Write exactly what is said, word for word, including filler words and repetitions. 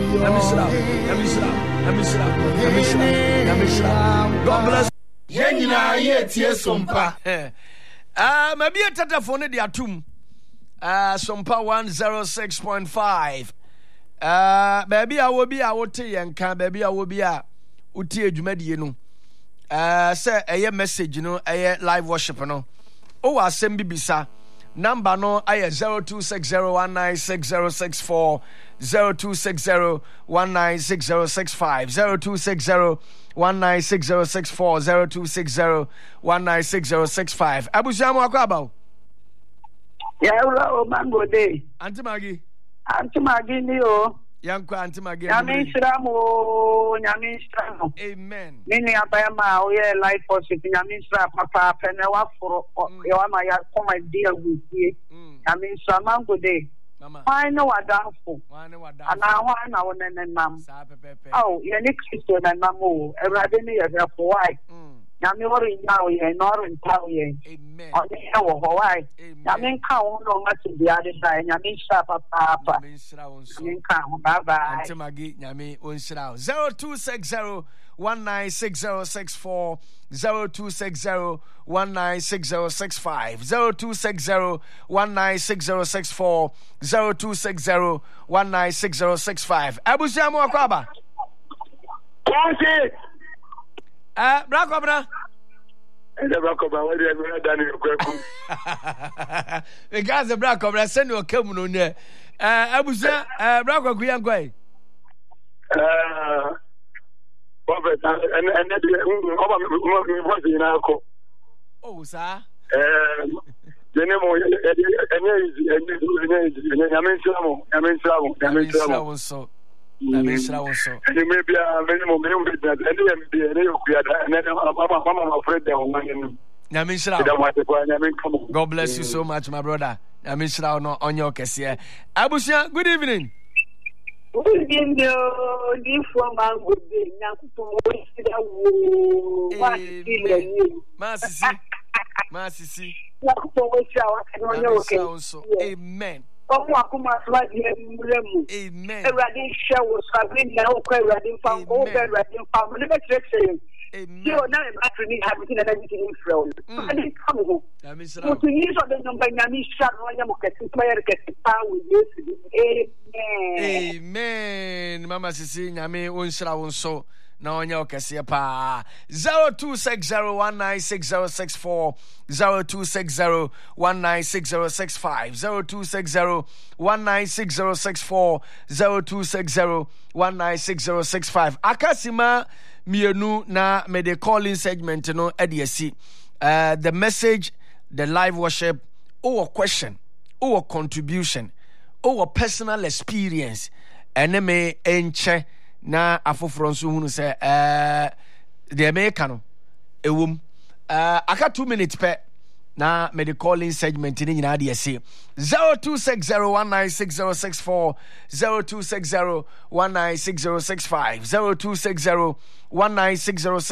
Namisra, Namisra, Namisra, Namisra, Namisra. God bless. Yenina ye tie sompa. Ah, maybe a telephone di atum. Ah, sompa one oh six point five. Ah, baby I will be a wote yanka, baby I will be a uti edwumadi no. Ah, say a message no, a live worship no. O asem bibisa. Number no aye zero two six zero one nine six zero six four, zero two six zero one nine six zero six five, zero two six zero one nine six zero six four, zero two six zero one nine six zero six five. Abu Shamu akwaba. Yeah, o mango day. Auntie Maggie. Auntie Maggie ni o. Yankwa Auntie Maggie. Nyame nshiramo, nyame nshiramo. Amen. Nini abayama o ye life worship nyame nshira papa pene wa foro e wa ma ya come deal with you. Nyame nshira mango day. Mama. Why no wadanfo? Why no wadanfo? Ana why na wonenenam. Sa pepepe. Oh, ye ni Kristo na namo. Ewrade ni ye for why? Nyame ori nyawo ye no ori ntawo ye. Amen. Oni e wo ho why? Nyame nka wo no ma ti bia de dai nyame nshira papa papa. Nyame nshira wo so. Nyame nka ho bye bye. Auntie Maggie nyame onshira wo. zero two six zero one nine six zero six four, zero two six zero one nine six zero six five, zero two six zero one nine six zero six four, zero two six zero one nine six zero six five. Abu Shamu akwaba. Yes. Eh, Black Cobra. The Black Cobra, what do you done in your Because the Black Cobra send you a come on there. Eh, Abu Shamu, eh, Black Cobra yankwa. Uh, Prophet, and and that was in our co. Oh, sir. Um, the name of Yamin Slamo, Yamin Slamo, Yamin Slamo. So, Yamin Slamo. So, and it may be a minimum business, and then be an and then I'm afraid that one. Yamin Slamo. God bless you so much, my brother. Yamin Slamo on your case here. Abusia, good evening. Good evening, the former good day. Masisi, Masisi. Amen. Amen. Everybody share was having now. Everybody found over. Everybody found. Let me say. Amen. You are now actually having everything in front. I didn't come home. But to use of the number, Yamisha, Amen. Amen. Mama Sisi, Yami, Unsra, Unso. Now on your Cassia zero two six zero one nine six zero six four, zero two six zero one nine six zero six five, zero two six zero one nine six zero six four, zero two six zero one nine six zero six five. Akasima mienu na me de calling segment no ediasi. Uh the message, the live worship, or question, or contribution, or personal experience, and me enche. Na afoforo nso hunu se eh de America no ewom eh aka two minutes pe na me de calling segment ni nyina de ese zero two six zero one nine six zero six four, zero two six zero one nine six zero six five, zero two six zero one nine six zero